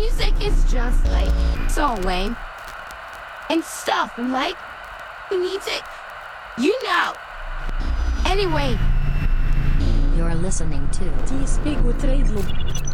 music is just like so lame and stuff. And like, who needs it? You know. Anyway. You're listening to T-Speak with Redloop.